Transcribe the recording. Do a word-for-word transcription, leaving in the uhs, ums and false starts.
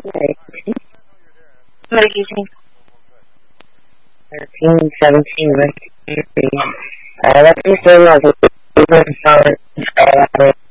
Medication. thirteen, seventeen, uh, let's just say, like, solid,